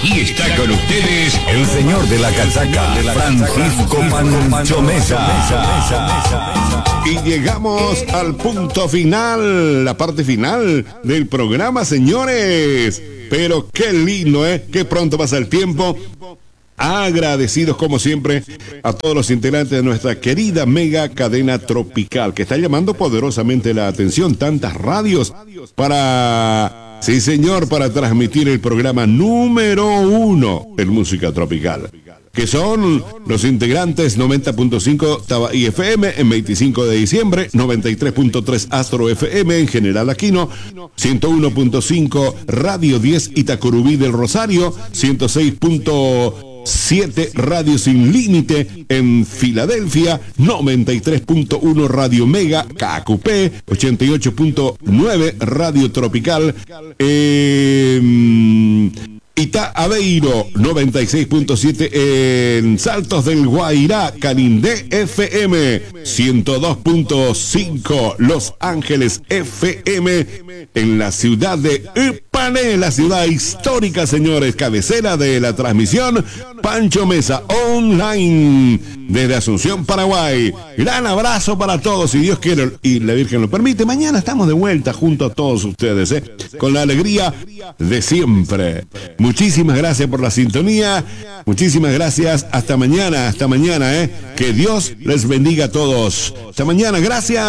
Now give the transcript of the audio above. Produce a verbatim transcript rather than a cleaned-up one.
Y está con ustedes el señor de la casaca, Francisco Pancho Mesa. Y llegamos al punto final, la parte final del programa, señores. Pero qué lindo, ¿eh? Qué pronto pasa el tiempo. Agradecidos como siempre a todos los integrantes de nuestra querida mega cadena tropical, que está llamando poderosamente la atención, tantas radios para, sí señor, para transmitir el programa número uno en música tropical, que son los integrantes noventa punto cinco Tabaí F M en veinticinco de diciembre, noventa y tres punto tres Astro F M en General Aquino, ciento uno punto cinco Radio diez Itacurubí del Rosario, ciento seis punto siete Radio Sin Límite en Filadelfia, noventa y tres punto uno Radio Mega K Q P, ochenta y ocho punto nueve Radio Tropical eh, Ita Aveiro, noventa y seis punto siete en Saltos del Guairá, Canindé F M, ciento dos punto cinco Los Ángeles F M en la ciudad de Ipané, la ciudad histórica, señores, cabecera de la transmisión, Pancho Mesa Online desde Asunción, Paraguay. Gran abrazo para todos, si Dios quiere y la Virgen lo permite. Mañana estamos de vuelta junto a todos ustedes, ¿eh? Con la alegría de siempre. Muchísimas gracias por la sintonía, muchísimas gracias, hasta mañana, hasta mañana, ¿eh? Que Dios les bendiga a todos. Hasta mañana, gracias.